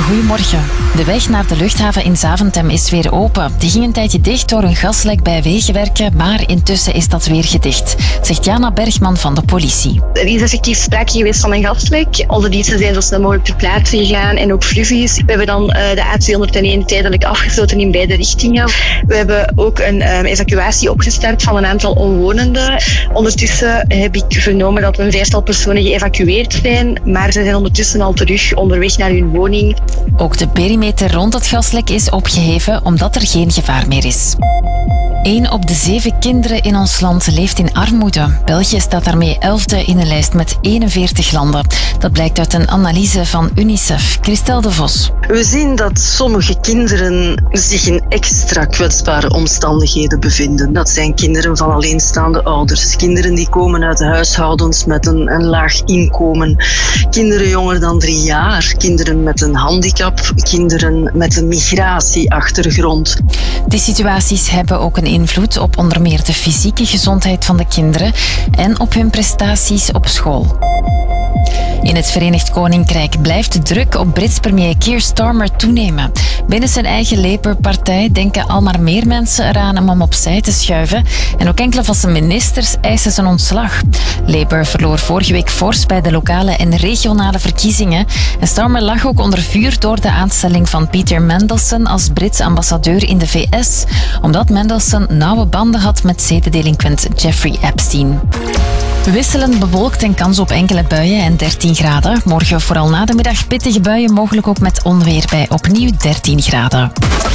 Goedemorgen. De weg naar de luchthaven in Zaventem is weer open. Die ging een tijdje dicht door een gaslek bij Wegenwerken, maar intussen is dat weer gedicht, zegt Jana Bergman van de politie. Er is effectief sprake geweest van een gaslek. Onze diensten zijn zo snel mogelijk ter plaatse gegaan en ook fluvies. We hebben dan de A201 tijdelijk afgesloten in beide richtingen. We hebben ook een evacuatie opgestart van een aantal omwonenden. Ondertussen heb ik vernomen dat een vijftal personen geëvacueerd zijn, maar ze zijn ondertussen al terug onderweg naar hun woning. Ook de perimeter rond het gaslek is opgeheven omdat er geen gevaar meer is. 1 op de 7 kinderen in ons land leeft in armoede. België staat daarmee 11e in een lijst met 41 landen. Dat blijkt uit een analyse van UNICEF. Christelle de Vos. We zien dat sommige kinderen zich in extra kwetsbare omstandigheden bevinden. Dat zijn kinderen van alleenstaande ouders. Kinderen die komen uit huishoudens met een laag inkomen. Kinderen jonger dan 3 jaar. Kinderen met een handicap. Kinderen met een migratieachtergrond. Die situaties hebben ook een invloed op onder meer de fysieke gezondheid van de kinderen en op hun prestaties op school. In het Verenigd Koninkrijk blijft de druk op Brits premier Keir Starmer toenemen. Binnen zijn eigen Labour-partij denken al maar meer mensen eraan om hem opzij te schuiven. En ook enkele van zijn ministers eisen zijn ontslag. Labour verloor vorige week fors bij de lokale en regionale verkiezingen. En Starmer lag ook onder vuur door de aanstelling van Peter Mandelson als Brits ambassadeur in de VS, omdat Mandelson nauwe banden had met zedendelinquent Jeffrey Epstein. Wisselend bewolkt en kans op enkele buien en 13 graden. Morgen vooral na de middag pittige buien, mogelijk ook met onweer bij opnieuw 13 graden.